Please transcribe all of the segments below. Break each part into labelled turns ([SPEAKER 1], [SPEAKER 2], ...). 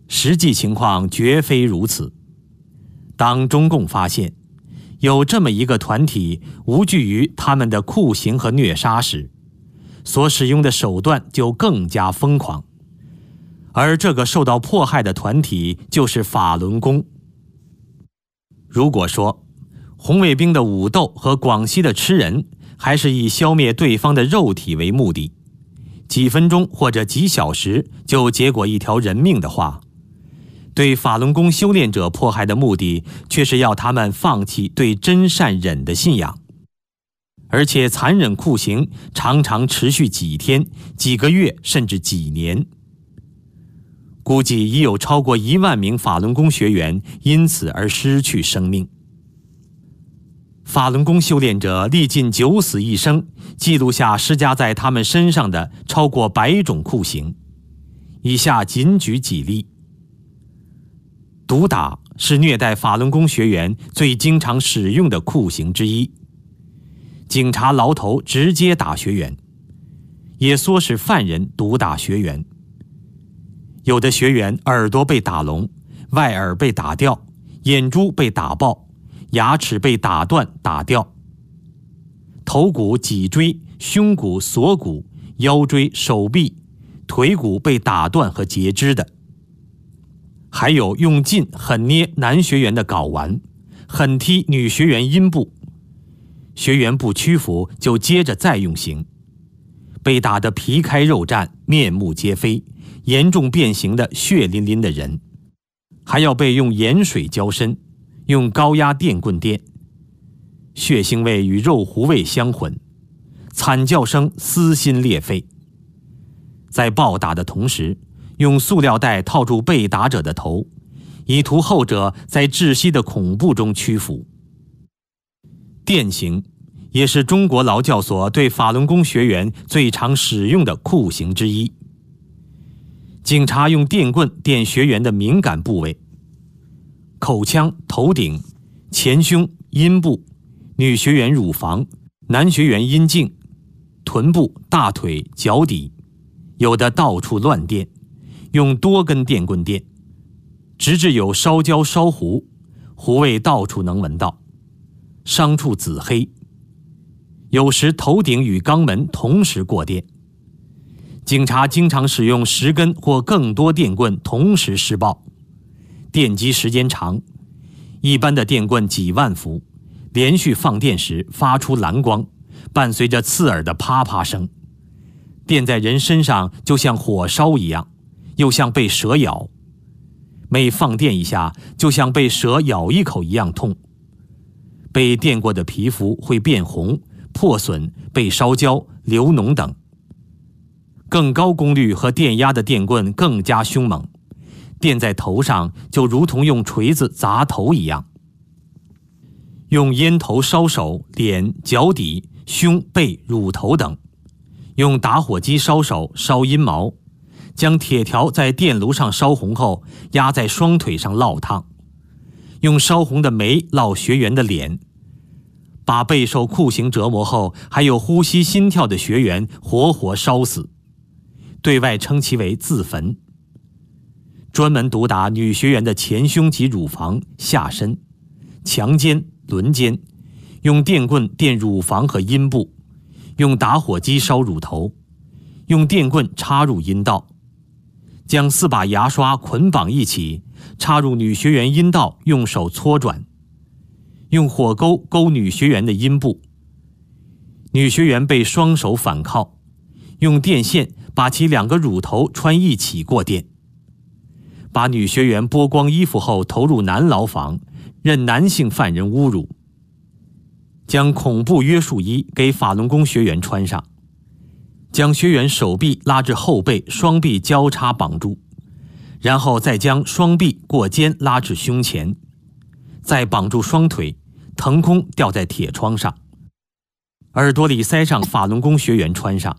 [SPEAKER 1] 实际情况绝非如此。当中共发现有这么一个团体无惧于他们的酷刑和虐杀时，所使用的手段就更加疯狂。而这个受到迫害的团体就是法轮功。如果说红卫兵的武斗和广西的吃人还是以消灭对方的肉体为目的，几分钟或者几小时就结果一条人命的话，对法轮功修炼者迫害的目的却是要他们放弃对真善忍的信仰，而且残忍酷刑常常持续几天、几个月甚至几年。估计已有超过1万名法轮功学员因此而失去生命。法轮功修炼者历尽九死一生，记录下施加在他们身上的超过100种酷刑。以下仅举几例。毒打是虐待法轮功学员最经常使用的酷刑之一。警察牢头直接打学员，也唆使犯人毒打学员。有的学员耳朵被打聋，外耳被打掉，眼珠被打爆，牙齿被打断打掉，头骨、脊椎、胸骨、锁骨、腰椎、手臂、腿骨被打断和截肢的。还有用劲狠捏男学员的睾丸，狠踢女学员阴部，学员不屈服就接着再用刑，被打得皮开肉绽、面目皆非，严重变形的血淋淋的人，还要被用盐水浇身，用高压电棍电，血腥味与肉糊味相混，惨叫声撕心裂肺。在暴打的同时，用塑料袋套住被打者的头，以图后者在窒息的恐怖中屈服。电刑也是中国劳教所对法轮功学员最常使用的酷刑之一。警察用电棍电学员的敏感部位，口腔、头顶、前胸、阴部，女学员乳房，男学员阴茎、臀部、大腿、脚底，有的到处乱电，用多根电棍电，直至有烧焦烧糊，糊味到处能闻到，伤处紫黑。有时头顶与肛门同时过电。警察经常使用10根或更多电棍同时施暴，电击时间长，一般的电棍几万伏，连续放电时发出蓝光，伴随着刺耳的啪啪声，电在人身上就像火烧一样，又像被蛇咬，每放电一下就像被蛇咬一口一样痛。被电过的皮肤会变红、破损、被烧焦、流脓等。更高功率和电压的电棍更加凶猛，电在头上就如同用锤子砸头一样。用烟头烧手、脸、脚底、胸、背、乳头等，用打火机烧手、烧阴毛，将铁条在电炉上烧红后压在双腿上烙烫，用烧红的煤烙学员的脸，把备受酷刑折磨后还有呼吸心跳的学员活活烧死，对外称其为自焚。专门毒打女学员的前胸及乳房、下身，强奸、轮奸，用电棍电乳房和阴部，用打火机烧乳头，用电棍插入阴道，将4把牙刷捆绑一起插入女学员阴道，用手搓转，用火钩勾女学员的阴部，女学员被双手反铐，用电线把其2个乳头穿一起过电，把女学员剥光衣服后投入男牢房，任男性犯人侮辱，将恐怖约束衣给法轮功学员穿上，将学员手臂拉至后背，双臂交叉绑住，然后再将双臂过肩拉至胸前，再绑住双腿，腾空吊在铁窗上，耳朵里塞上法轮功学员穿上，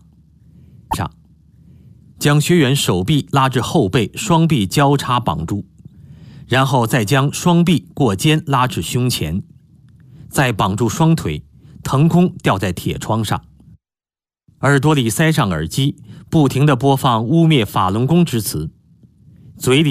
[SPEAKER 1] 将学员手臂拉至后背，双臂交叉绑住，然后再将双臂过肩拉至胸前，再绑住双腿，腾空吊在铁窗上，耳朵里塞上耳机，不停地播放污蔑法轮功之词，嘴里